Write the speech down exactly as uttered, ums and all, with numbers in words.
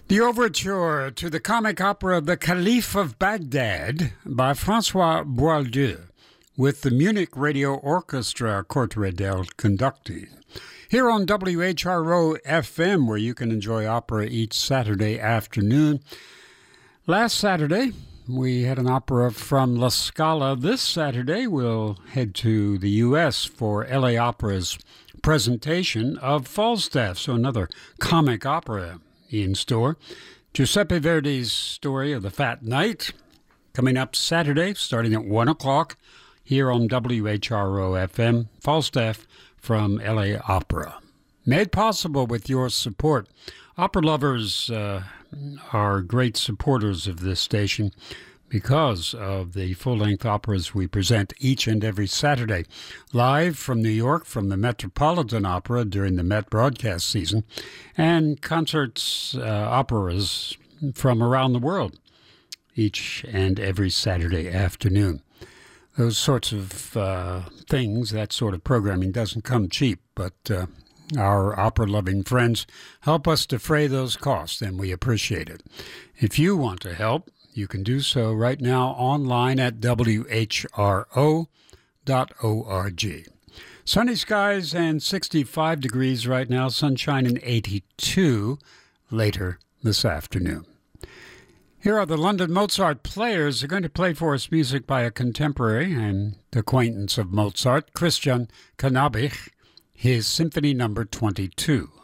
The overture to the comic opera The Caliph of Baghdad by François Boieldieu with the Munich Radio Orchestra Corte-Redel conducting. Here on W H R O F M, where you can enjoy opera each Saturday afternoon. Last Saturday, we had an opera from La Scala. This Saturday, we'll head to the U S for L A Opera's presentation of Falstaff, so another comic opera in store. Giuseppe Verdi's story of the Fat Knight coming up Saturday, starting at one o'clock here on W H R O F M. Falstaff from L A Opera. Made possible with your support. Opera lovers uh, are great supporters of this station because of the full-length operas we present each and every Saturday. Live from New York from the Metropolitan Opera during the Met broadcast season, and concerts, uh, operas from around the world each and every Saturday afternoon. Those sorts of uh, things, that sort of programming doesn't come cheap, but uh, our opera-loving friends help us defray those costs, and we appreciate it. If you want to help, you can do so right now online at W H R O dot org. Sunny skies and sixty-five degrees right now, sunshine and eighty-two later this afternoon. Here are the London Mozart Players. They're going to play for us music by a contemporary and acquaintance of Mozart, Christian Cannabich, his Symphony Number twenty-two.